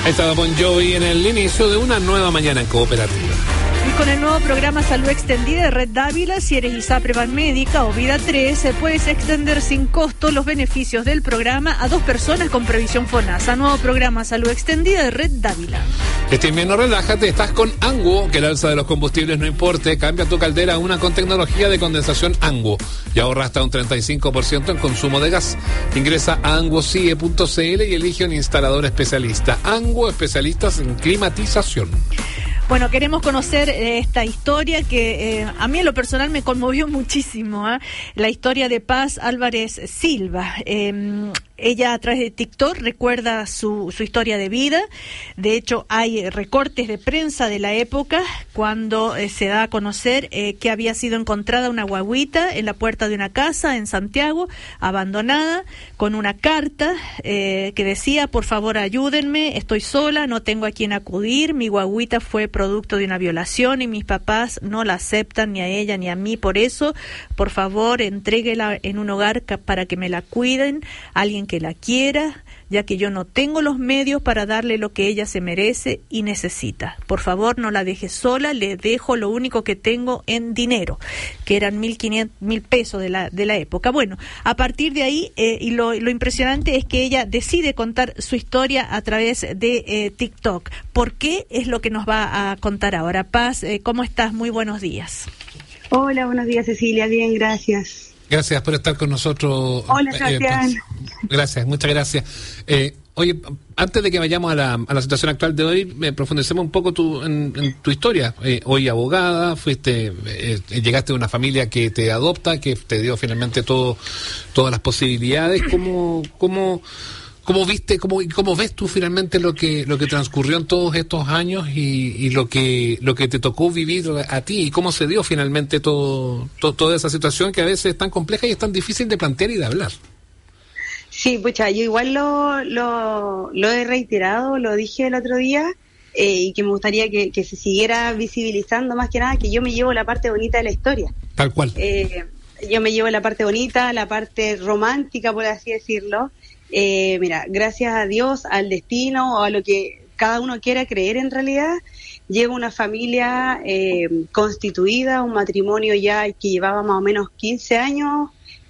Ahí estaba Bon Jovi en el inicio de una nueva mañana en Cooperativa. Y con el nuevo programa Salud Extendida de Red Dávila, si eres ISAPRE Banmédica o Vida 3, puedes extender sin costo los beneficios del programa a 2 personas con previsión FONASA. Nuevo programa Salud Extendida de Red Dávila. Este invierno relájate, estás con Anguo, que el alza de los combustibles no importe, cambia tu caldera a una con tecnología de condensación Anguo y ahorra hasta un 35% en consumo de gas. Ingresa a anguocie.cl y elige un instalador especialista. Anguo, especialistas en climatización. Bueno, queremos conocer esta historia que a mí en lo personal me conmovió muchísimo, la historia de Paz Álvarez Silva. Ella a través de TikTok recuerda su historia de vida. De hecho, hay recortes de prensa de la época cuando se da a conocer que había sido encontrada una guagüita en la puerta de una casa en Santiago, abandonada, con una carta que decía: por favor ayúdenme, estoy sola, no tengo a quien acudir, mi guagüita fue producto de una violación y mis papás no la aceptan ni a ella ni a mí, por eso, por favor, entréguela en un hogar para que me la cuiden, alguien que la quiera, ya que yo no tengo los medios para darle lo que ella se merece y necesita. Por favor, no la deje sola, le dejo lo único que tengo en dinero, que eran 1.500 pesos de la época. Bueno, a partir de ahí, y lo impresionante es que ella decide contar su historia a través de TikTok. ¿Por qué? Es lo que nos va a contar ahora. Paz, ¿cómo estás? Muy buenos días. Hola, buenos días, Cecilia. Bien, gracias. Gracias por estar con nosotros. Hola, Sebastián. Gracias, muchas gracias. Oye, antes de que vayamos a la situación actual de hoy, profundicemos un poco en tu historia. Hoy abogada, llegaste de una familia que te adopta, que te dio finalmente todas las posibilidades. ¿Cómo viste, cómo ves tú finalmente lo que transcurrió en todos estos años y lo que te tocó vivir a ti y cómo se dio finalmente toda esa situación que a veces es tan compleja y es tan difícil de plantear y de hablar? Sí, pucha, yo igual lo he reiterado, lo dije el otro día, y que me gustaría que se siguiera visibilizando más que nada, que yo me llevo la parte bonita de la historia. Tal cual. Yo me llevo la parte bonita, la parte romántica, por así decirlo. Mira, gracias a Dios, al destino o a lo que cada uno quiera creer en realidad, llevo una familia constituida, un matrimonio ya que llevaba más o menos 15 años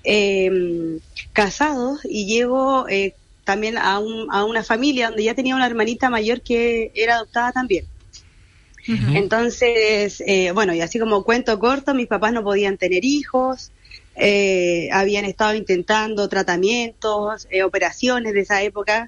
casados, y llego también a una familia donde ya tenía una hermanita mayor que era adoptada también. Uh-huh. Entonces, bueno, y así como cuento corto, mis papás no podían tener hijos. Habían estado intentando tratamientos, operaciones de esa época,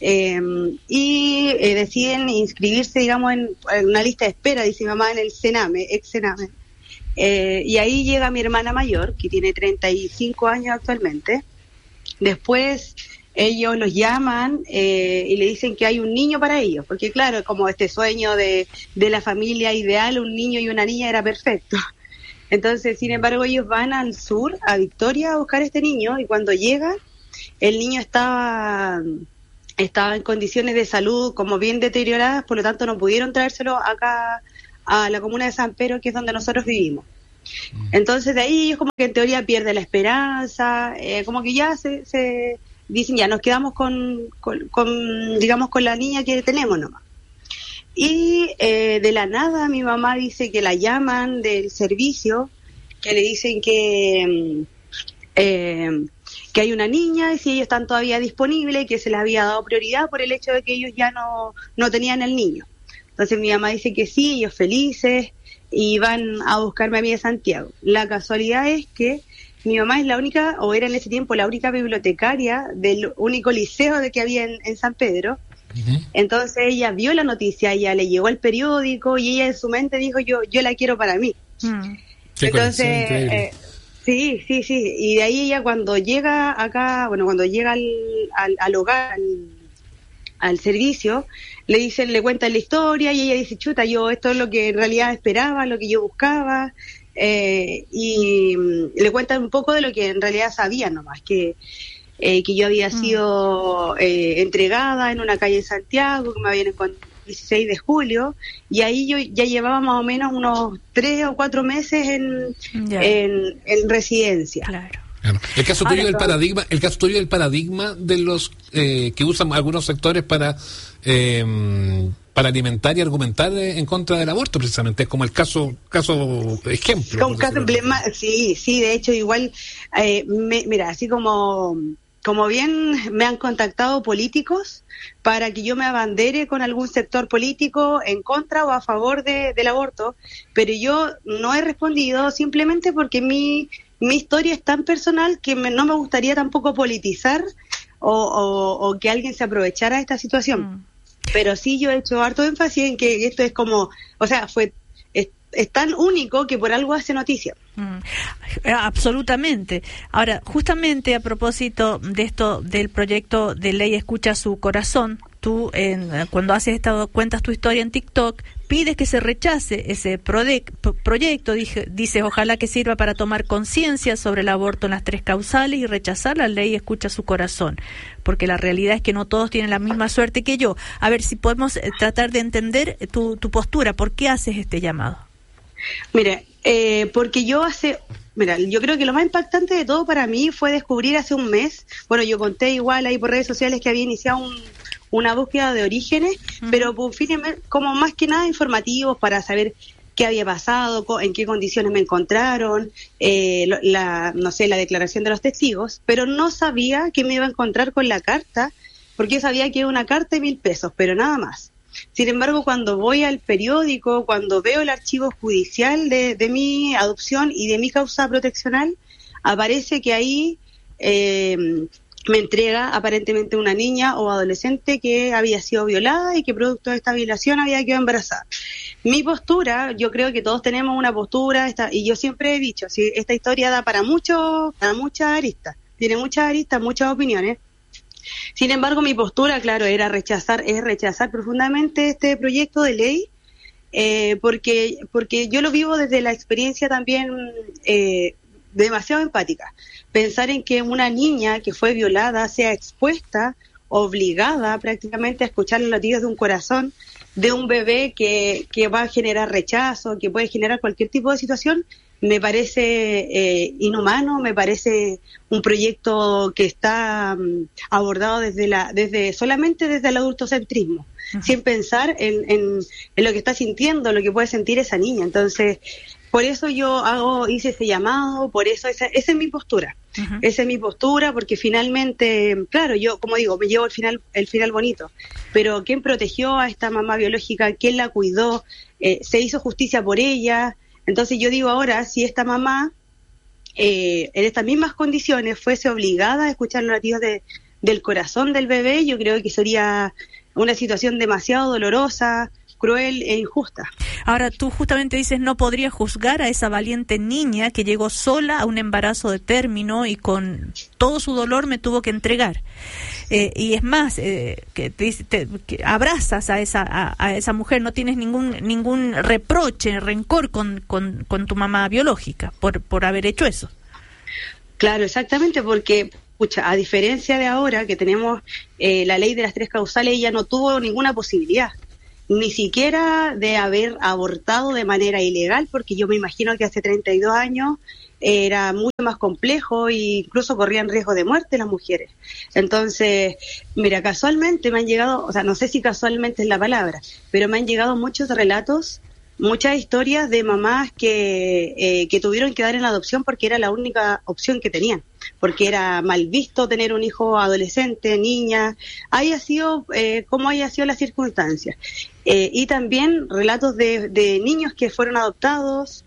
y deciden inscribirse, digamos, en una lista de espera, dice mi mamá, en el Sename, ex Sename. Y ahí llega mi hermana mayor, que tiene 35 años actualmente. Después ellos los llaman y le dicen que hay un niño para ellos, porque claro, como este sueño de la familia ideal, un niño y una niña era perfecto. Entonces, sin embargo, ellos van al sur, a Victoria, a buscar a este niño, y cuando llega, el niño estaba en condiciones de salud como bien deterioradas, por lo tanto no pudieron traérselo acá a la comuna de San Pedro, que es donde nosotros vivimos. Entonces, de ahí ellos como que en teoría pierden la esperanza, como que ya se dicen, ya nos quedamos con la niña que tenemos nomás. Y de la nada mi mamá dice que la llaman del servicio, que le dicen que hay una niña y si ellos están todavía disponibles, que se les había dado prioridad por el hecho de que ellos ya no tenían el niño. Entonces mi mamá dice que sí, ellos felices, y van a buscarme a mí de Santiago. La casualidad es que mi mamá es la única, o era en ese tiempo la única bibliotecaria del único liceo de que había en San Pedro. Uh-huh. Entonces ella vio la noticia, ella le llegó el periódico y ella en su mente dijo, yo la quiero para mí. Entonces sí, y de ahí ella cuando llega acá, cuando llega al hogar, al servicio, le cuentan la historia y ella dice, chuta, esto es lo que en realidad esperaba, lo que yo buscaba, y le cuentan un poco de lo que en realidad sabía nomás, que yo había sido entregada en una calle de Santiago, que me habían encontrado el 16 de julio, y ahí yo ya llevaba más o menos unos 3 o 4 meses en residencia. Claro. El caso tuyo del paradigma de los que usan algunos sectores para para alimentar y argumentar en contra del aborto, precisamente. Es como el caso ejemplo. Como un caso emblemático, sí, de hecho, igual, mira, así como bien me han contactado políticos para que yo me abandere con algún sector político en contra o a favor del aborto, pero yo no he respondido simplemente porque mi historia es tan personal que no me gustaría tampoco politizar o que alguien se aprovechara de esta situación. Pero sí, yo he hecho harto énfasis en que esto es como, o sea, es tan único que por algo hace noticia. Absolutamente. Ahora, justamente a propósito de esto del proyecto de ley Escucha Su Corazón, tú cuando cuentas tu historia en TikTok, pides que se rechace ese proyecto, dices ojalá que sirva para tomar conciencia sobre el aborto en las 3 causales y rechazar la ley Escucha Su Corazón, porque la realidad es que no todos tienen la misma suerte que yo. A ver si podemos tratar de entender tu postura. ¿Por qué haces este llamado? Mira, porque yo creo que lo más impactante de todo para mí fue descubrir hace un mes, bueno, yo conté igual ahí por redes sociales que había iniciado una búsqueda de orígenes, pero por fines como más que nada informativos para saber qué había pasado, en qué condiciones me encontraron, la declaración de los testigos, pero no sabía que me iba a encontrar con la carta, porque yo sabía que era una carta de 1.000 pesos, pero nada más. Sin embargo, cuando voy al periódico, cuando veo el archivo judicial de mi adopción y de mi causa proteccional, aparece que ahí me entrega aparentemente una niña o adolescente que había sido violada y que producto de esta violación había quedado embarazada. Mi postura, yo creo que todos tenemos una postura, y yo siempre he dicho, si esta historia da para muchas aristas, tiene muchas aristas, muchas opiniones. Sin embargo, mi postura, claro, es rechazar profundamente este proyecto de ley, porque yo lo vivo desde la experiencia también demasiado empática. Pensar en que una niña que fue violada sea expuesta, obligada prácticamente a escuchar los latidos de un corazón de un bebé que va a generar rechazo, que puede generar cualquier tipo de situación, me parece inhumano, me parece un proyecto que está abordado solamente desde el adultocentrismo, sin pensar en lo que está sintiendo, lo que puede sentir esa niña. Entonces, por eso hice ese llamado, por eso esa es mi postura. Esa es mi postura, porque finalmente, claro, yo, como digo, me llevo el final bonito, pero ¿quién protegió a esta mamá biológica? ¿Quién la cuidó? ¿Se hizo justicia por ella? Entonces yo digo ahora, si esta mamá, en estas mismas condiciones, fuese obligada a escuchar los latidos del corazón del bebé, yo creo que sería una situación demasiado dolorosa, cruel e injusta. Ahora, tú justamente dices, no podría juzgar a esa valiente niña que llegó sola a un embarazo de término y con todo su dolor me tuvo que entregar. Y es más, que abrazas a esa mujer, no tienes ningún reproche, rencor con tu mamá biológica por haber hecho eso. Claro, exactamente, porque a diferencia de ahora que tenemos la ley de las 3 causales, ella no tuvo ninguna posibilidad, ni siquiera de haber abortado de manera ilegal, porque yo me imagino que hace 32 años era mucho más complejo e incluso corrían riesgo de muerte las mujeres. Entonces, mira, casualmente me han llegado, o sea, no sé si casualmente es la palabra, pero me han llegado muchos relatos, muchas historias de mamás que tuvieron que dar en adopción porque era la única opción que tenían, porque era mal visto tener un hijo adolescente, niña, haya sido como haya sido las circunstancias. Y también relatos de niños que fueron adoptados,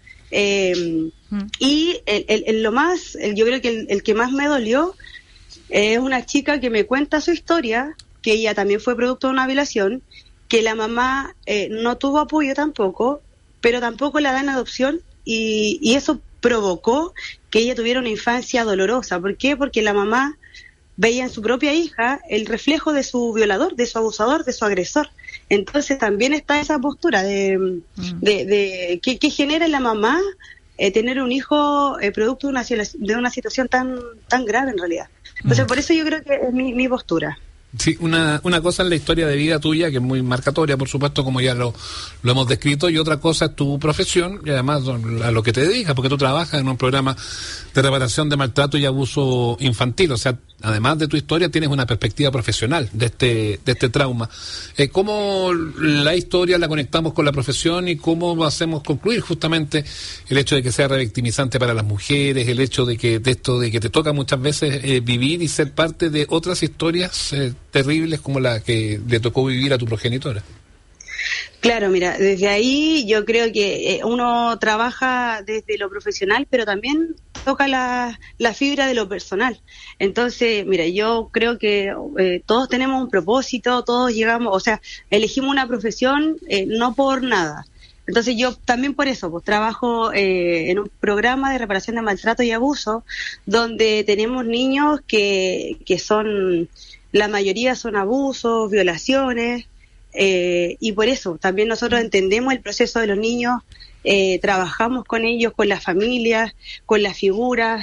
y yo creo que el que más me dolió es una chica que me cuenta su historia, que ella también fue producto de una violación, que la mamá no tuvo apoyo tampoco, pero tampoco la da en adopción, y eso provocó que ella tuviera una infancia dolorosa. ¿Por qué? Porque la mamá veía en su propia hija el reflejo de su violador, de su abusador, de su agresor. Entonces también está esa postura de que genera en la mamá tener un hijo producto de una situación tan grave en realidad. Entonces por eso yo creo que es mi postura. Sí, una cosa es la historia de vida tuya, que es muy marcatoria, por supuesto, como ya lo hemos descrito, y otra cosa es tu profesión, y además a lo que te dedicas, porque tú trabajas en un programa de reparación de maltrato y abuso infantil, o sea, además de tu historia, tienes una perspectiva profesional de este trauma. ¿Cómo la historia la conectamos con la profesión y cómo hacemos concluir justamente el hecho de que sea revictimizante para las mujeres, el hecho de que te toca muchas veces vivir y ser parte de otras historias terribles como la que le tocó vivir a tu progenitora? Claro, mira, desde ahí yo creo que uno trabaja desde lo profesional, pero también toca la fibra de lo personal. Entonces, mira, yo creo que todos tenemos un propósito, todos llegamos, o sea, elegimos una profesión no por nada. Entonces yo también por eso pues trabajo en un programa de reparación de maltrato y abuso, donde tenemos niños que son, la mayoría son abusos, violaciones. Y por eso también nosotros entendemos el proceso de los niños, trabajamos con ellos, con las familias, con las figuras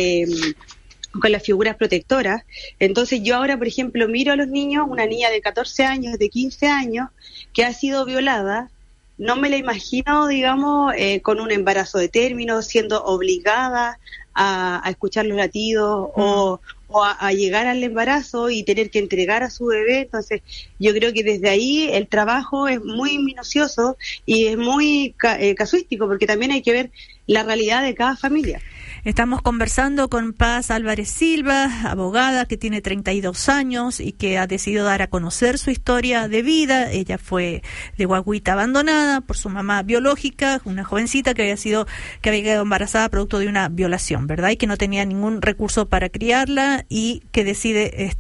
protectoras. Entonces yo ahora, por ejemplo, miro a los niños, una niña de 14 años, de 15 años, que ha sido violada, no me la imagino, digamos, con un embarazo de término, siendo obligada a escuchar los latidos o a llegar al embarazo y tener que entregar a su bebé. Entonces yo creo que desde ahí el trabajo es muy minucioso y es muy casuístico, porque también hay que ver la realidad de cada familia. Estamos conversando con Paz Álvarez Silva, abogada que tiene 32 años y que ha decidido dar a conocer su historia de vida. Ella fue de guagüita abandonada por su mamá biológica, una jovencita que había quedado embarazada producto de una violación, ¿verdad? Y que no tenía ningún recurso para criarla y que decide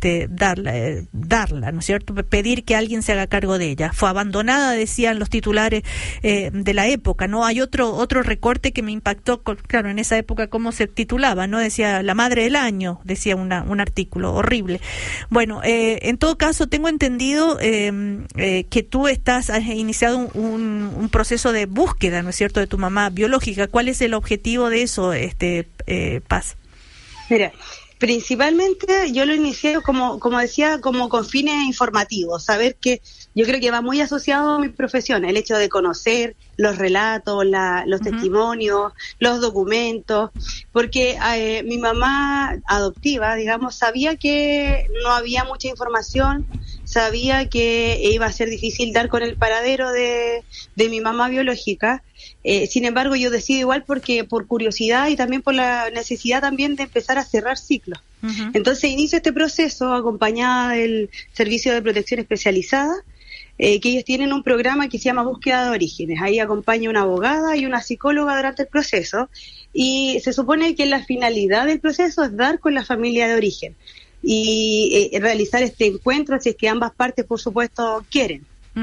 darla, ¿no es cierto? Pedir que alguien se haga cargo de ella. Fue abandonada, decían los titulares de la época, ¿no? Hay otro recorte que me impactó, claro, en esa época cómo se titulaba, ¿no? Decía la madre del año, decía un artículo horrible. Bueno, en todo caso, tengo entendido que tú has iniciado un proceso de búsqueda, ¿no es cierto?, de tu mamá biológica. ¿Cuál es el objetivo de eso, Paz? Mira, principalmente yo lo inicié como decía, como con fines informativos, saber que yo creo que va muy asociado a mi profesión, el hecho de conocer los relatos, los testimonios, los documentos, porque mi mamá adoptiva, digamos, sabía que no había mucha información, sabía que iba a ser difícil dar con el paradero de mi mamá biológica. Sin embargo, yo decido igual porque por curiosidad y también por la necesidad también de empezar a cerrar ciclos. Entonces inicio este proceso acompañada del Servicio de Protección Especializada, que ellos tienen un programa que se llama Búsqueda de Orígenes. Ahí acompaña una abogada y una psicóloga durante el proceso, y se supone que la finalidad del proceso es dar con la familia de origen y realizar este encuentro si es que ambas partes, por supuesto, quieren.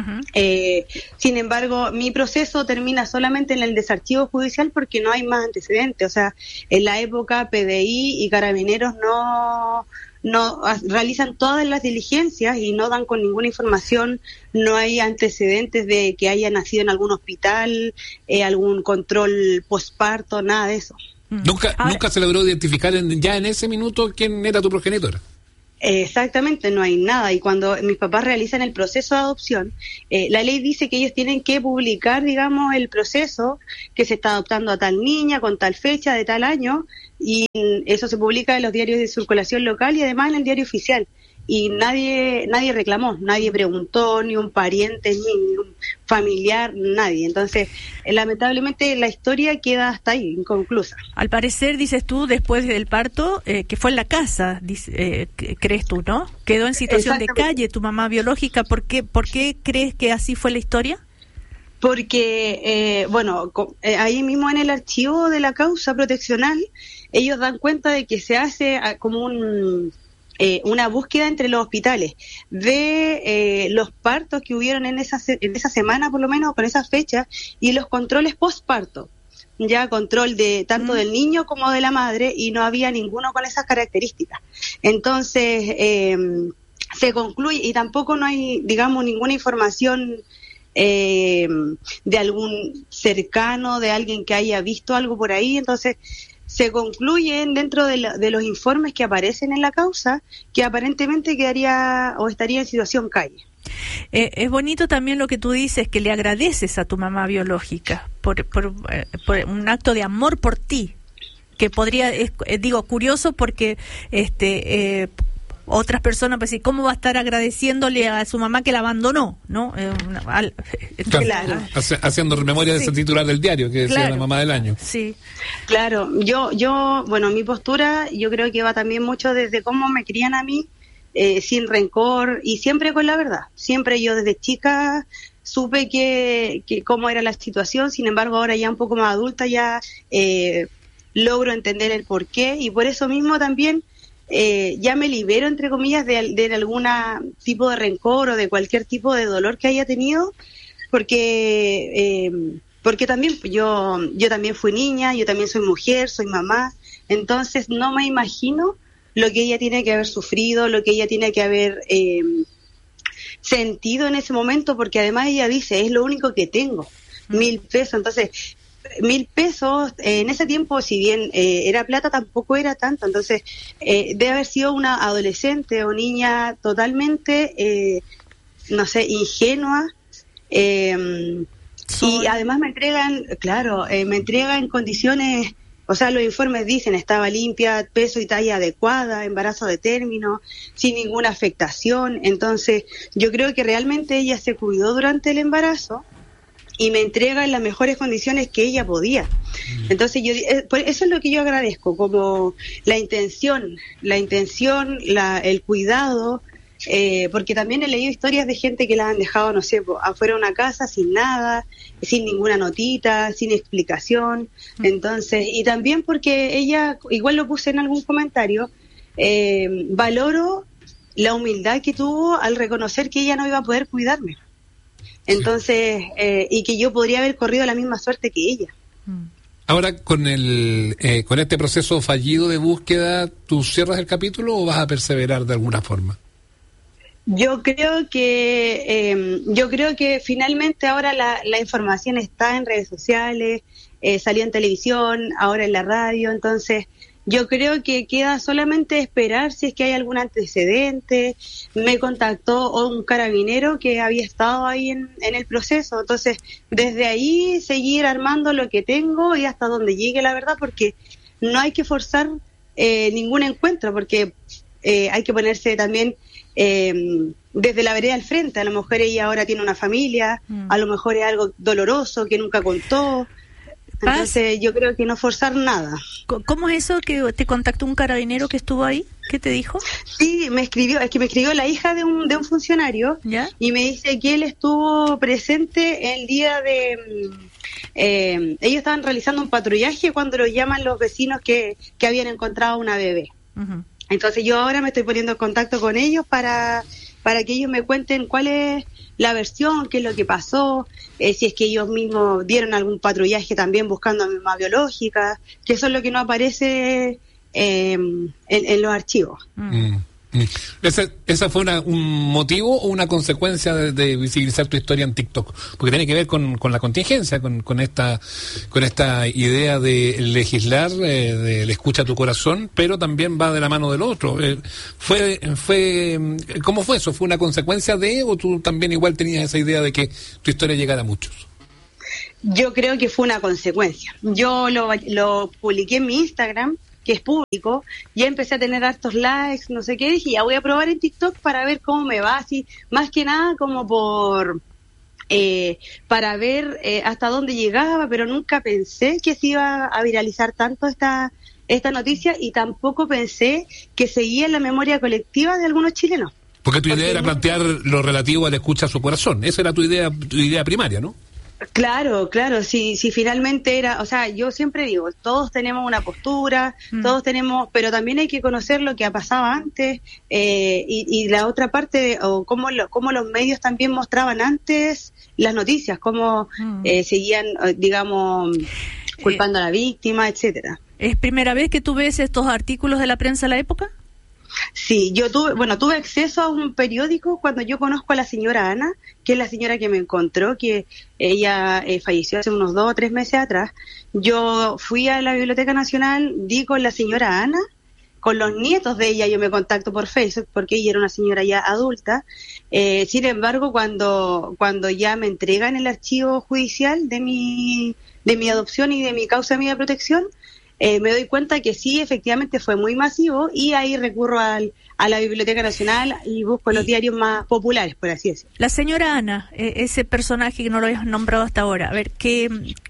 Sin embargo, mi proceso termina solamente en el desarchivo judicial porque no hay más antecedentes. O sea, en la época PDI y Carabineros no realizan todas las diligencias y no dan con ninguna información, no hay antecedentes de que haya nacido en algún hospital, algún control posparto, nada de eso. Nunca se logró identificar ya en ese minuto quién era tu progenitora. Exactamente, no hay nada. Y cuando mis papás realizan el proceso de adopción, la ley dice que ellos tienen que publicar, digamos, el proceso, que se está adoptando a tal niña con tal fecha de tal año, y eso se publica en los diarios de circulación local y además en el diario oficial. Y nadie reclamó, nadie preguntó, ni un pariente, ni un familiar, nadie. Entonces, lamentablemente la historia queda hasta ahí, inconclusa. Al parecer, dices tú, después del parto, que fue en la casa, crees tú, ¿no? Quedó en situación de calle tu mamá biológica. ¿Por qué crees que así fue la historia? Porque, ahí mismo en el archivo de la causa proteccional, ellos dan cuenta de que se hace como una búsqueda entre los hospitales de los partos que hubieron en esa semana, por lo menos con esa fecha, y los controles postparto, ya control de tanto del niño como de la madre, y no había ninguno con esas características. Entonces se concluye, y tampoco no hay, digamos, ninguna información de algún cercano, de alguien que haya visto algo por ahí. Entonces se concluyen dentro de los informes que aparecen en la causa que aparentemente quedaría o estaría en situación calle. Es bonito también lo que tú dices, que le agradeces a tu mamá biológica por un acto de amor por ti. que podría, digo, curioso porque otras personas pues, ¿cómo va a estar agradeciéndole a su mamá que la abandonó, ¿no? Claro. Haciendo memoria de ese titular del diario que decía la mamá del año. Sí. Claro, bueno, mi postura yo creo que va también mucho desde cómo me crían a mí, sin rencor y siempre con la verdad. Siempre yo desde chica supe que cómo era la situación, sin embargo ahora ya un poco más adulta ya logro entender el porqué y por eso mismo también ya me libero, entre comillas, de algún tipo de rencor o de cualquier tipo de dolor que haya tenido, porque también yo también fui niña, yo también soy mujer, soy mamá, entonces no me imagino lo que ella tiene que haber sufrido, lo que ella tiene que haber sentido en ese momento, porque además ella dice, es lo único que tengo, 1.000 pesos, entonces 1.000 pesos en ese tiempo, si bien era plata, tampoco era tanto, entonces debe haber sido una adolescente o niña totalmente, no sé, ingenua, y además me entregan condiciones, o sea, los informes dicen, estaba limpia, peso y talla adecuada, embarazo de término, sin ninguna afectación, entonces yo creo que realmente ella se cuidó durante el embarazo, y me entrega en las mejores condiciones que ella podía. Entonces eso es lo que yo agradezco, como la intención, el cuidado, porque también he leído historias de gente que la han dejado, no sé, afuera de una casa sin nada, sin ninguna notita, sin explicación. Entonces, y también porque ella, igual lo puse en algún comentario, valoro la humildad que tuvo al reconocer que ella no iba a poder cuidarme. Entonces, y que yo podría haber corrido la misma suerte que ella. Ahora, con este proceso fallido de búsqueda, ¿tú cierras el capítulo o vas a perseverar de alguna forma? Yo creo que finalmente ahora la información está en redes sociales, salió en televisión, ahora en la radio, entonces yo creo que queda solamente esperar si es que hay algún antecedente. Me contactó un carabinero que había estado ahí en el proceso, entonces desde ahí seguir armando lo que tengo y hasta donde llegue la verdad, porque no hay que forzar ningún encuentro, porque hay que ponerse también desde la vereda al frente. A lo mejor ella ahora tiene una familia, a lo mejor es algo doloroso que nunca contó. Entonces yo creo que no forzar nada. ¿Cómo es eso que te contactó un carabinero que estuvo ahí? ¿Qué te dijo? Sí, me escribió la hija de un funcionario. ¿Ya? Y me dice que él estuvo presente el día de... ellos estaban realizando un patrullaje cuando lo llaman los vecinos que habían encontrado una bebé. Uh-huh. Entonces yo ahora me estoy poniendo en contacto con ellos para que ellos me cuenten cuál es la versión, qué es lo que pasó, si es que ellos mismos dieron algún patrullaje también buscando a mi mamá biológica, que eso es lo que no aparece en los archivos. ¿Esa fue un motivo o una consecuencia de visibilizar tu historia en TikTok? Porque tiene que ver con la contingencia, con esta idea de legislar, de escucha a tu corazón, pero también va de la mano del otro. ¿Cómo fue eso? ¿Fue una consecuencia o tú también igual tenías esa idea de que tu historia llegara a muchos? Yo creo que fue una consecuencia. Yo lo publiqué en mi Instagram, que es público, ya empecé a tener hartos likes, no sé qué, dije, ya voy a probar en TikTok para ver cómo me va, así, más que nada como para ver hasta dónde llegaba, pero nunca pensé que se iba a viralizar tanto esta noticia y tampoco pensé que seguía en la memoria colectiva de algunos chilenos. Porque tu idea era plantear lo relativo a la escucha a su corazón, esa era tu idea primaria, ¿no? Claro, si finalmente era, o sea, yo siempre digo, todos tenemos una postura, todos tenemos, pero también hay que conocer lo que ha pasado antes, y la otra parte, o cómo los medios también mostraban antes las noticias, cómo seguían, digamos, culpando a la víctima, etcétera. ¿Es primera vez que tú ves estos artículos de la prensa de la época? Sí, yo tuve acceso a un periódico cuando yo conozco a la señora Ana, que es la señora que me encontró, que ella falleció hace unos 2 o 3 meses atrás. Yo fui a la Biblioteca Nacional, di con la señora Ana, con los nietos de ella, yo me contacto por Facebook, porque ella era una señora ya adulta. Sin embargo, cuando ya me entregan el archivo judicial de mi adopción y de mi causa de medida de protección, me doy cuenta que sí, efectivamente fue muy masivo, y ahí recurro a la Biblioteca Nacional y busco los diarios más populares, por así decirlo. La señora Ana, ese personaje que no lo habías nombrado hasta ahora, a ver, ¿qué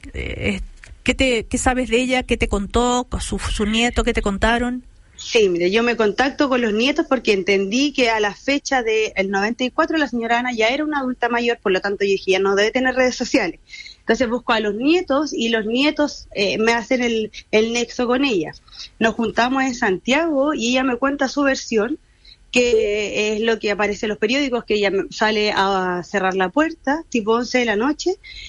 sabes de ella? ¿Qué te contó? ¿Su nieto? ¿Qué te contaron? Sí, mire, yo me contacto con los nietos porque entendí que a la fecha del 94 la señora Ana ya era una adulta mayor, por lo tanto yo dije, ya no debe tener redes sociales. Entonces busco a los nietos y los nietos me hacen el nexo con ella. Nos juntamos en Santiago y ella me cuenta su versión, que es lo que aparece en los periódicos, que ella sale a cerrar la puerta, tipo 11 de la noche,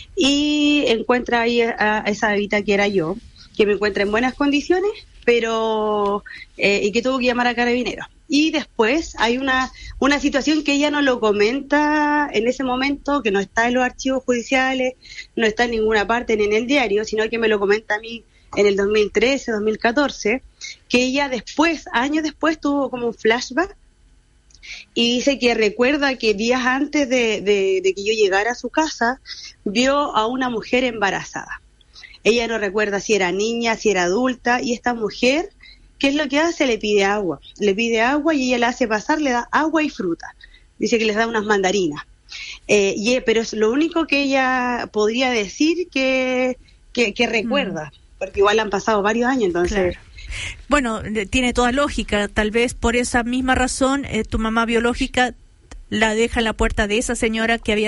y encuentra ahí a esa bebita que era yo, que me encuentra en buenas condiciones, pero y que tuvo que llamar a Carabineros. Y después hay una situación que ella no lo comenta en ese momento, que no está en los archivos judiciales, no está en ninguna parte ni en el diario, sino que me lo comenta a mí en el 2013, 2014, que ella después, años después, tuvo como un flashback y dice que recuerda que días antes de que yo llegara a su casa, vio a una mujer embarazada. Ella no recuerda si era niña, si era adulta, y esta mujer, ¿qué es lo que hace? Le pide agua y ella la hace pasar, le da agua y fruta. Dice que les da unas mandarinas. Pero es lo único que ella podría decir que recuerda, porque igual han pasado varios años, entonces... Claro. Bueno, tiene toda lógica, tal vez por esa misma razón tu mamá biológica la deja en la puerta de esa señora que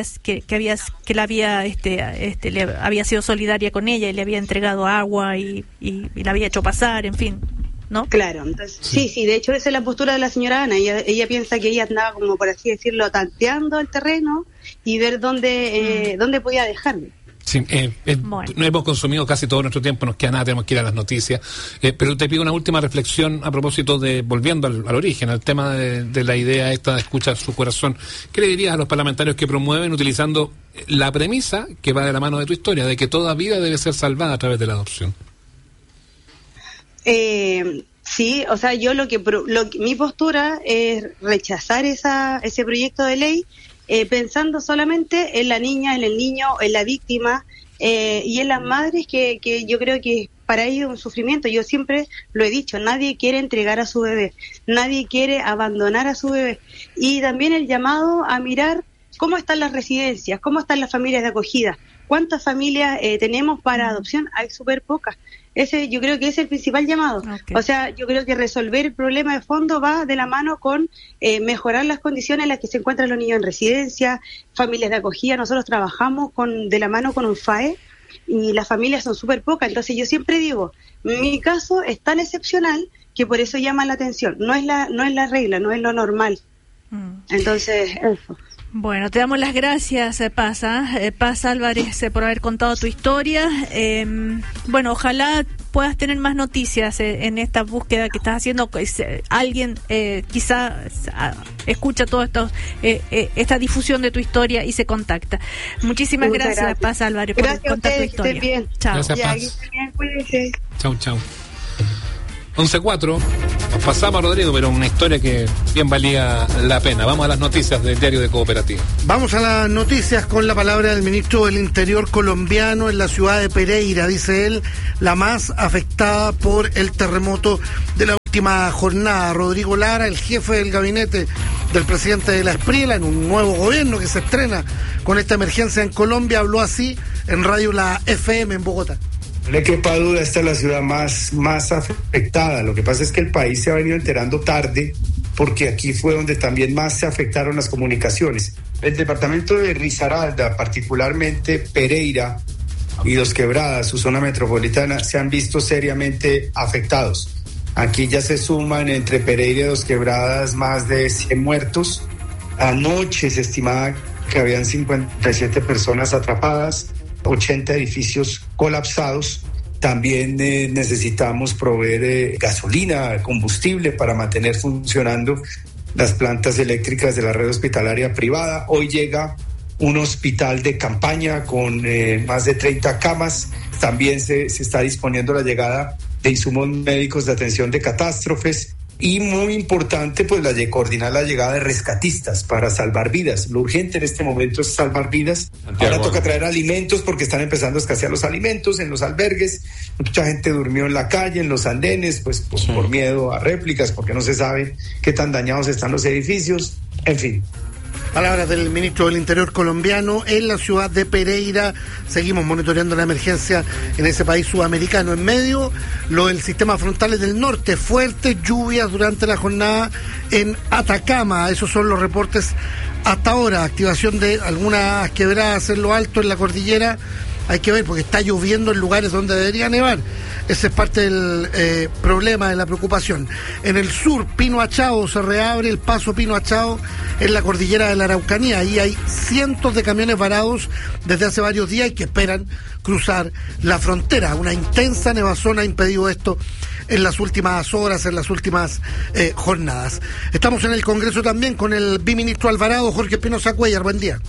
la había le había sido solidaria con ella y le había entregado agua y la había hecho pasar, en fin, ¿no? Claro, entonces sí, de hecho esa es la postura de la señora Ana. Ella piensa que ella andaba, como por así decirlo, tanteando el terreno y ver dónde podía dejarme. Sí, bueno. No hemos consumido casi todo nuestro tiempo, nos queda nada, tenemos que ir a las noticias, pero te pido una última reflexión a propósito de, volviendo al origen, al tema de la idea esta de escuchar su corazón. ¿Qué le dirías a los parlamentarios que promueven utilizando la premisa que va de la mano de tu historia, de que toda vida debe ser salvada a través de la adopción? Sí, o sea, yo mi postura es rechazar ese proyecto de ley, pensando solamente en la niña, en el niño, en la víctima y en las madres, que yo creo que para ellos es un sufrimiento. Yo siempre lo he dicho, nadie quiere entregar a su bebé, nadie quiere abandonar a su bebé. Y también el llamado a mirar cómo están las residencias, cómo están las familias de acogida, cuántas familias tenemos para adopción, hay súper pocas. Ese yo creo que es el principal llamado. Okay. O sea, yo creo que resolver el problema de fondo va de la mano con mejorar las condiciones en las que se encuentran los niños en residencia, familias de acogida. Nosotros trabajamos de la mano con un FAE y las familias son súper pocas. Entonces yo siempre digo, mi caso es tan excepcional que por eso llama la atención. No es la regla, no es lo normal. Entonces, eso. Bueno, te damos las gracias, Paz Álvarez, por haber contado tu historia. Bueno, ojalá puedas tener más noticias en esta búsqueda que estás haciendo. Alguien quizá escucha todo esto, esta difusión de tu historia y se contacta. Muchas gracias, Paz Álvarez, por contar tu historia. Estén bien. Chao. Gracias, Paz. Estén bien, cuídense. Chau. 11:04, nos pasamos, Rodrigo, pero una historia que bien valía la pena. Vamos a las noticias del Diario de Cooperativa. Vamos a las noticias con la palabra del ministro del Interior colombiano en la ciudad de Pereira, dice él, la más afectada por el terremoto de la última jornada. Rodrigo Lara, el jefe del gabinete del presidente de la Espriela, en un nuevo gobierno que se estrena con esta emergencia en Colombia, habló así en Radio La FM en Bogotá. No le quepa duda, esta es la ciudad más afectada. Lo que pasa es que el país se ha venido enterando tarde, porque aquí fue donde también más se afectaron las comunicaciones. El departamento de Risaralda, particularmente Pereira y Dos Quebradas, su zona metropolitana, se han visto seriamente afectados. Aquí ya se suman entre Pereira y Dos Quebradas más de 100 muertos. Anoche se estimaba que habían 57 personas atrapadas, 80 edificios colapsados. También necesitamos proveer gasolina, combustible para mantener funcionando las plantas eléctricas de la red hospitalaria privada. Hoy llega un hospital de campaña con más de 30 camas. También se está disponiendo la llegada de insumos médicos de atención de catástrofes. Y muy importante, pues coordinar la llegada de rescatistas para salvar vidas. Lo urgente en este momento es salvar vidas. Santiago. Ahora toca traer alimentos porque están empezando a escasear los alimentos en los albergues. Mucha gente durmió en la calle, en los andenes, pues por miedo a réplicas, porque no se sabe qué tan dañados están los edificios. En fin. Palabras del ministro del Interior colombiano en la ciudad de Pereira. Seguimos monitoreando la emergencia en ese país sudamericano. En medio, lo del sistema frontales del norte. Fuertes lluvias durante la jornada en Atacama. Esos son los reportes hasta ahora. Activación de algunas quebradas en lo alto, en la cordillera. Hay que ver porque está lloviendo en lugares donde debería nevar. Ese es parte del problema, de la preocupación. En el sur, Pino Achao, se reabre el paso Pino Achao en la cordillera de la Araucanía. Ahí hay cientos de camiones varados desde hace varios días y que esperan cruzar la frontera. Una intensa nevazón ha impedido esto en las últimas horas, en las últimas jornadas. Estamos en el Congreso también con el biministro Alvarado, Jorge Espinosa Cuéllar. Buen día.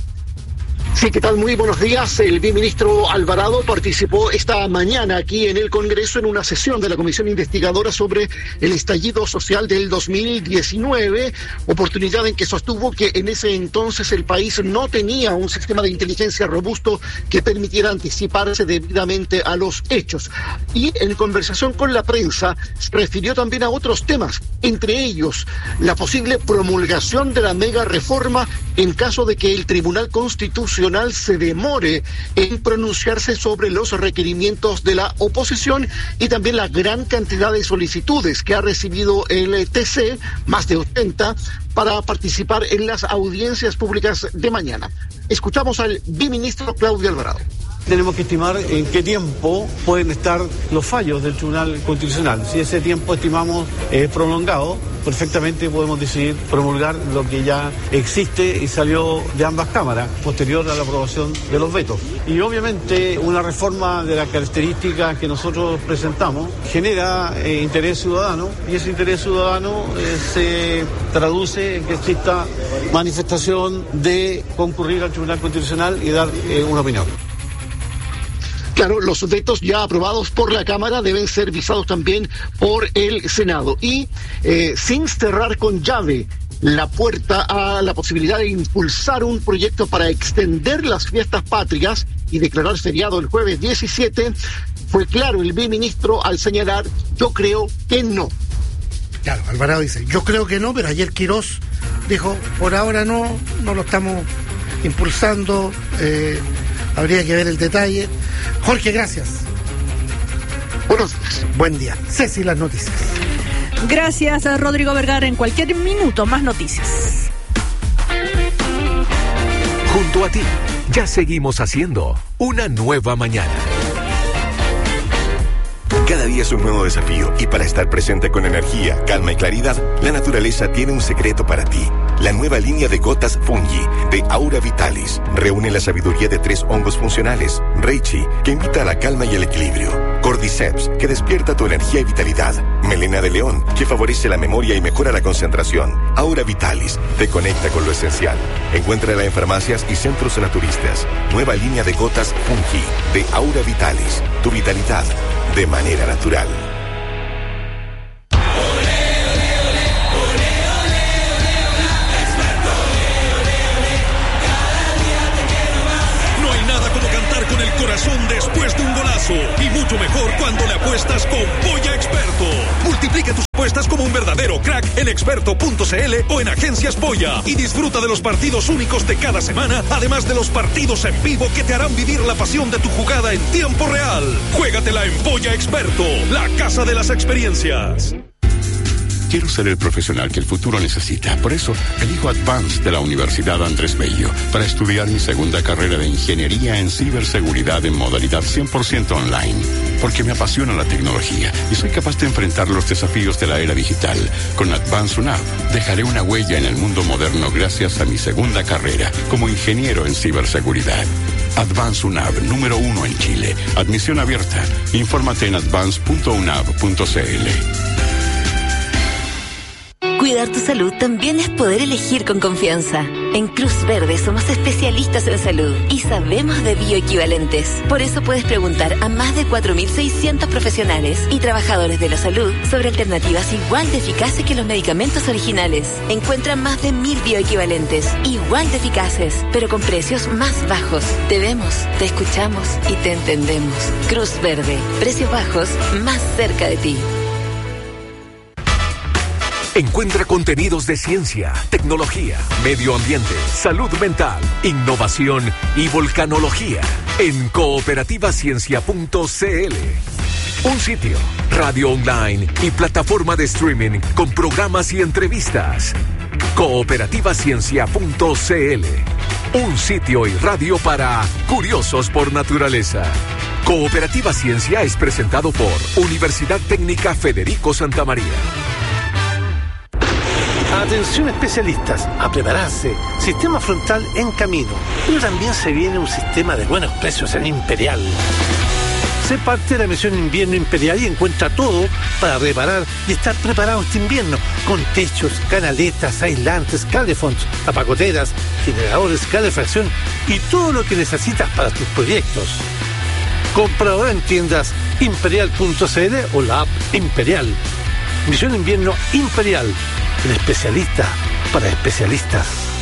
Sí, ¿qué tal? Muy buenos días. El biministro Alvarado participó esta mañana aquí en el Congreso en una sesión de la Comisión Investigadora sobre el estallido social del 2019, oportunidad en que sostuvo que en ese entonces el país no tenía un sistema de inteligencia robusto que permitiera anticiparse debidamente a los hechos. Y en conversación con la prensa se refirió también a otros temas, entre ellos la posible promulgación de la mega reforma en caso de que el Tribunal Constitucional se demore en pronunciarse sobre los requerimientos de la oposición y también la gran cantidad de solicitudes que ha recibido el TC, más de 80, para participar en las audiencias públicas de mañana. Escuchamos al biministro Claudio Alvarado. Tenemos que estimar en qué tiempo pueden estar los fallos del Tribunal Constitucional. Si ese tiempo estimamos es prolongado, perfectamente podemos decidir promulgar lo que ya existe y salió de ambas cámaras, posterior a la aprobación de los vetos. Y obviamente una reforma de las características que nosotros presentamos genera interés ciudadano, y ese interés ciudadano se traduce en que exista manifestación de concurrir al Tribunal Constitucional y dar una opinión. Claro, los vetos ya aprobados por la Cámara deben ser visados también por el Senado. Y sin cerrar con llave la puerta a la posibilidad de impulsar un proyecto para extender las fiestas patrias y declarar feriado el jueves 17, fue claro el biministro al señalar: yo creo que no. Claro, Alvarado dice, yo creo que no, pero ayer Quirós dijo, por ahora no lo estamos impulsando, habría que ver el detalle. Jorge, gracias. Buenos días. Buen día. Ceci, las noticias. Gracias a Rodrigo Vergara. En cualquier minuto, más noticias. Junto a ti, ya seguimos haciendo una nueva mañana. Cada día es un nuevo desafío y para estar presente con energía, calma y claridad, la naturaleza tiene un secreto para ti. La nueva línea de gotas Fungi de Aura Vitalis reúne la sabiduría de 3 hongos funcionales. Reishi, que invita a la calma y el equilibrio. Cordyceps, que despierta tu energía y vitalidad. Melena de león, que favorece la memoria y mejora la concentración. Aura Vitalis, te conecta con lo esencial. Encuéntrala en farmacias y centros naturistas. Nueva línea de gotas Fungi de Aura Vitalis. Tu vitalidad de manera natural. No hay nada como cantar con el corazón después de un golazo, y mucho mejor cuando le apuestas con Polla Experto. Multiplica tus apuestas como un verdadero crack en experto.cl o en Agencias Polla y disfruta de los partidos únicos de cada semana, además de los partidos en vivo que te harán vivir la pasión de tu jugada en tiempo real. Juégatela en Polla Experto, la casa de las experiencias. Quiero ser el profesional que el futuro necesita. Por eso, elijo Advance de la Universidad Andrés Bello para estudiar mi segunda carrera de Ingeniería en Ciberseguridad en modalidad 100% online. Porque me apasiona la tecnología y soy capaz de enfrentar los desafíos de la era digital. Con Advance UNAV, dejaré una huella en el mundo moderno gracias a mi segunda carrera como ingeniero en ciberseguridad. Advance UNAV, número 1 en Chile. Admisión abierta. Infórmate en advance.unav.cl. Cuidar tu salud también es poder elegir con confianza. En Cruz Verde somos especialistas en salud y sabemos de bioequivalentes. Por eso puedes preguntar a más de 4.600 profesionales y trabajadores de la salud sobre alternativas igual de eficaces que los medicamentos originales. Encuentra más de 1.000 bioequivalentes, igual de eficaces, pero con precios más bajos. Te vemos, te escuchamos y te entendemos. Cruz Verde, precios bajos más cerca de ti. Encuentra contenidos de ciencia, tecnología, medio ambiente, salud mental, innovación y volcanología en cooperativaciencia.cl. Un sitio, radio online y plataforma de streaming con programas y entrevistas. Cooperativaciencia.cl. Un sitio y radio para curiosos por naturaleza. Cooperativa Ciencia es presentado por Universidad Técnica Federico Santa María. Atención especialistas, a prepararse. Sistema frontal en camino. Pero también se viene un sistema de buenos precios en Imperial. Sé parte de la misión Invierno Imperial y encuentra todo para reparar y estar preparado este invierno. Con techos, canaletas, aislantes, calefonts, tapacoteras, generadores, calefacción y todo lo que necesitas para tus proyectos. Compra ahora en tiendas imperial.cl o la app Imperial. Misión Invierno Imperial. El especialista para especialistas.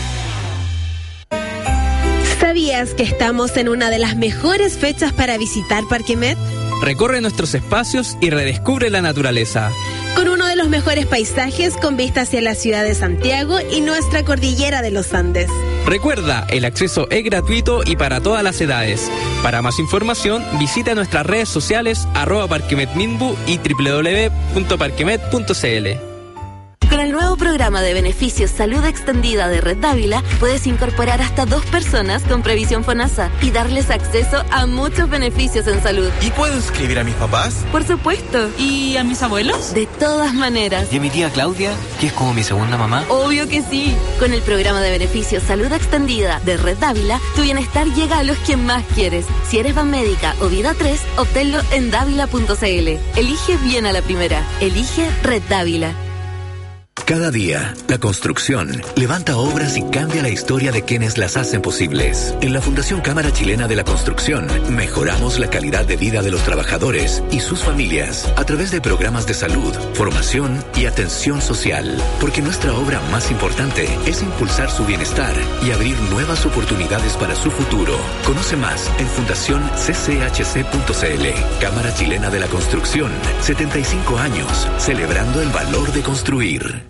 ¿Sabías que estamos en una de las mejores fechas para visitar Parque Met? Recorre nuestros espacios y redescubre la naturaleza. Con uno de los mejores paisajes con vista hacia la ciudad de Santiago y nuestra cordillera de los Andes. Recuerda, el acceso es gratuito y para todas las edades. Para más información, visita nuestras redes sociales @parquemetminbu y www.parquemet.cl. Con el nuevo programa de beneficios Salud Extendida de Red Dávila, puedes incorporar hasta 2 personas con previsión FONASA y darles acceso a muchos beneficios en salud. ¿Y puedo inscribir a mis papás? Por supuesto. ¿Y a mis abuelos? De todas maneras. ¿Y a mi tía Claudia, que es como mi segunda mamá? Obvio que sí. Con el programa de beneficios Salud Extendida de Red Dávila, tu bienestar llega a los que más quieres. Si eres Banmédica o Vida 3, obténlo en dávila.cl. Elige bien a la primera. Elige Red Dávila. Cada día, la construcción levanta obras y cambia la historia de quienes las hacen posibles. En la Fundación Cámara Chilena de la Construcción, mejoramos la calidad de vida de los trabajadores y sus familias a través de programas de salud, formación y atención social. Porque nuestra obra más importante es impulsar su bienestar y abrir nuevas oportunidades para su futuro. Conoce más en fundacioncchc.cl. Cámara Chilena de la Construcción, 75 años, celebrando el valor de construir.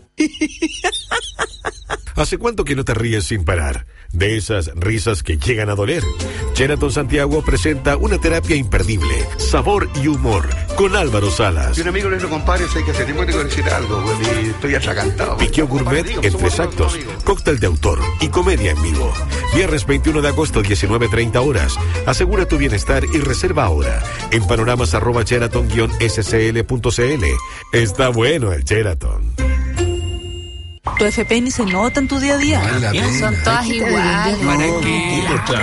¿Hace cuánto que no te ríes sin parar? De esas risas que llegan a doler. Sheraton Santiago presenta una terapia imperdible, sabor y humor, con Álvaro Salas. Y un amigo le dijo, compadre, hay que hacer tiempo que decir algo, güey, y estoy atragantado. Piqueo Gourmet en 3 actos, cóctel de autor y comedia en vivo. Viernes 21 de agosto, 19:30 horas. Asegura tu bienestar y reserva ahora en panoramas@sheraton-scl.cl. Está bueno el Sheraton. Tu FP ni se nota en tu día a día. Son todas iguales. ¿Para qué?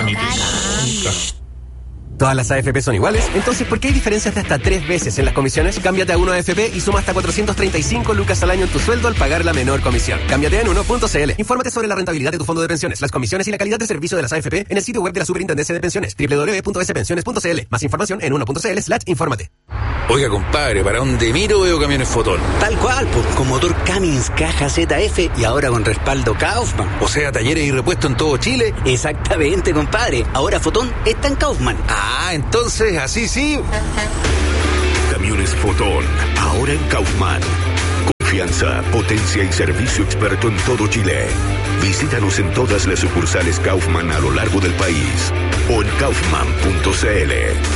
¿Todas las AFP son iguales? Entonces, ¿por qué hay diferencias de hasta 3 veces en las comisiones? Cámbiate a 1 AFP y suma hasta 435 lucas al año en tu sueldo al pagar la menor comisión. Cámbiate en 1.cl. Infórmate sobre la rentabilidad de tu fondo de pensiones, las comisiones y la calidad de servicio de las AFP en el sitio web de la Superintendencia de Pensiones, www.spensiones.cl. Más información en 1.cl/infórmate. Oiga, compadre, ¿para dónde miro veo camiones Fotón? Tal cual, pues, con motor Cummins, caja ZF y ahora con respaldo Kaufman. O sea, talleres y repuestos en todo Chile. Exactamente, compadre. Ahora Fotón está en Kaufman. Ah, entonces, así sí. Camiones Fotón, ahora en Kaufman. Confianza, potencia y servicio experto en todo Chile. Visítanos en todas las sucursales Kaufman a lo largo del país o en kaufman.cl.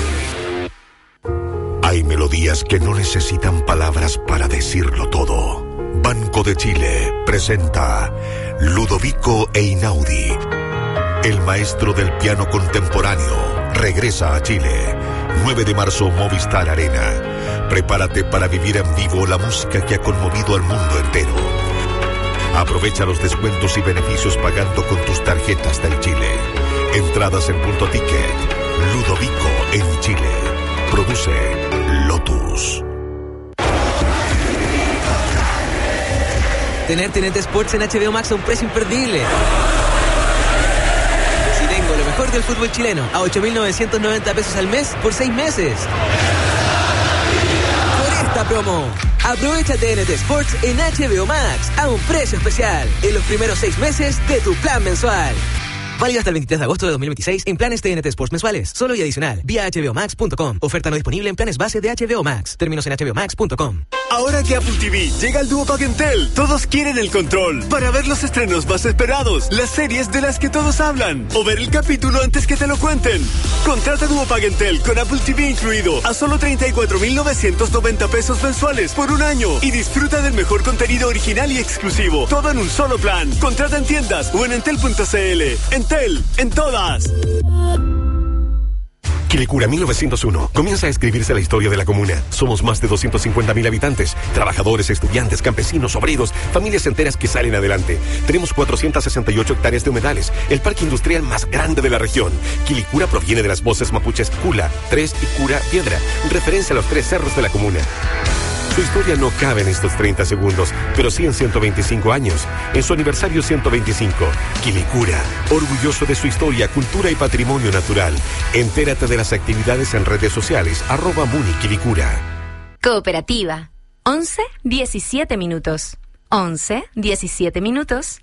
Hay melodías que no necesitan palabras para decirlo todo. Banco de Chile presenta Ludovico Einaudi. El maestro del piano contemporáneo regresa a Chile. 9 de marzo, Movistar Arena. Prepárate para vivir en vivo la música que ha conmovido al mundo entero. Aprovecha los descuentos y beneficios pagando con tus tarjetas del Chile. Entradas en Punto Ticket. Ludovico en Chile. Produce Lotus. tener TNT Sports en HBO Max a un precio imperdible. Si tengo lo mejor del fútbol chileno a 8.990 pesos al mes por 6 meses. Por esta promo, aprovecha TNT Sports en HBO Max a un precio especial en los primeros 6 meses de tu plan mensual. Válido hasta el 23 de agosto de 2026 en planes TNT Sports mensuales, solo y adicional, vía hbomax.com. Oferta no disponible en planes base de HBO Max. Términos en hbomax.com. Ahora que Apple TV llega al Duopack Entel, todos quieren el control para ver los estrenos más esperados, las series de las que todos hablan, o ver el capítulo antes que te lo cuenten. Contrata Duopack Entel con Apple TV incluido a solo 34.990 pesos mensuales por un año y disfruta del mejor contenido original y exclusivo, todo en un solo plan. Contrata en tiendas o en entel.cl. Entel, en todas. Quilicura 1901. Comienza a escribirse la historia de la comuna. Somos más de 250.000 habitantes. Trabajadores, estudiantes, campesinos, obreros, familias enteras que salen adelante. Tenemos 468 hectáreas de humedales. El parque industrial más grande de la región. Quilicura proviene de las voces mapuches Cula, Tres y Cura Piedra, referencia a los 3 cerros de la comuna. Su historia no cabe en estos 30 segundos, pero sí en 125 años. En su aniversario 125, Quilicura, orgulloso de su historia, cultura y patrimonio natural. Entérate de las actividades en redes sociales, @MuniQuilicura. Cooperativa. 11:17 minutos. 11:17 minutos.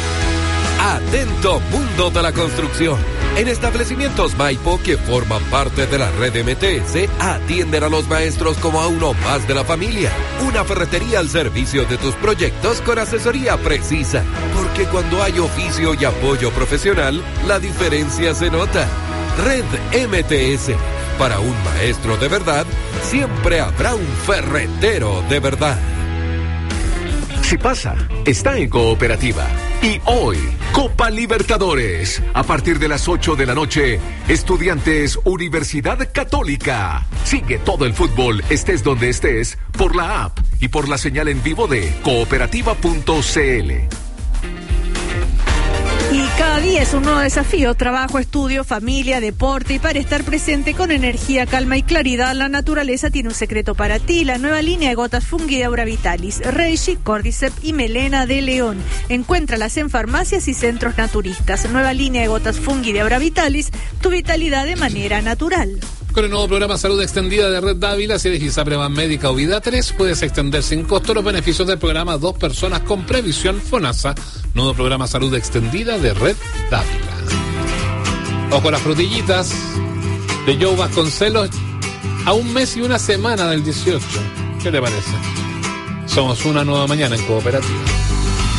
Atento mundo de la construcción. En establecimientos Maipo que forman parte de la red MTS, atienden a los maestros como a uno más de la familia. Una ferretería al servicio de tus proyectos con asesoría precisa. Porque cuando hay oficio y apoyo profesional, la diferencia se nota. Red MTS. Para un maestro de verdad, siempre habrá un ferretero de verdad. Si pasa, está en Cooperativa. Y hoy, Copa Libertadores. A partir de las 8 de la noche, Estudiantes Universidad Católica. Sigue todo el fútbol, estés donde estés, por la app y por la señal en vivo de cooperativa.cl. Y cada día es un nuevo desafío, trabajo, estudio, familia, deporte, y para estar presente con energía, calma y claridad, la naturaleza tiene un secreto para ti, la nueva línea de gotas Fungi de Aura Vitalis, Reishi, Cordyceps y Melena de León. Encuéntralas en farmacias y centros naturistas. Nueva línea de gotas Fungi de Aura Vitalis, tu vitalidad de manera natural. Con el nuevo programa Salud Extendida de Red Dávila, si eres ISAPRE Médica o Vida 3, puedes extender sin costo los beneficios del programa 2 personas con previsión FONASA. Nuevo programa Salud Extendida de Red Dávila. Ojo a las frutillitas de Joe Vasconcelos a 1 mes y 1 semana del 18. ¿Qué te parece? Somos una nueva mañana en Cooperativa.